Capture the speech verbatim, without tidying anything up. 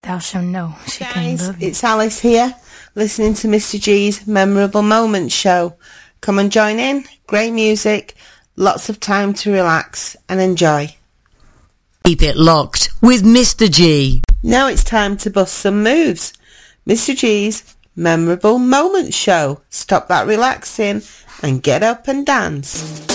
thou shalt know she can Guys, love you. it's Alice here, listening to Mister G's Memorable Moments show. Come and join in. Great music, lots of time to relax and enjoy. Keep it locked with Mister G. Now it's time to bust some moves. Mister G's Memorable Moments show. Stop that relaxing and get up and dance.